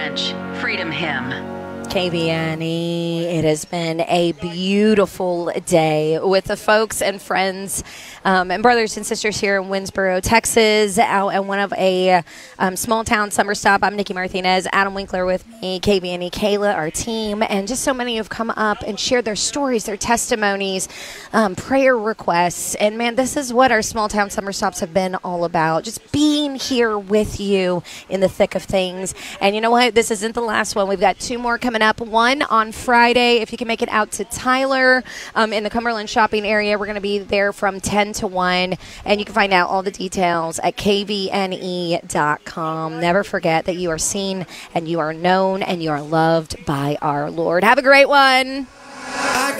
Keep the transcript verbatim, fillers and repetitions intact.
French Freedom Hymn. K V N E, it has been a beautiful day with the folks and friends um, and brothers and sisters here in Winnsboro, Texas, out at one of a um, small town summer stop. I'm Nikki Martinez, Adam Winkler with me, K V N E, Kayla, our team, and just so many have come up and shared their stories, their testimonies, um, prayer requests. And man, this is what our small town summer stops have been all about, just being here with you in the thick of things. And you know what? This isn't the last one. We've got two more coming up. One on Friday, if you can make it out to Tyler um, in the Cumberland shopping area. We're going to be there from ten to one, and you can find out all the details at K V N E dot com. Never forget that you are seen and you are known and you are loved by our Lord. Have a great one.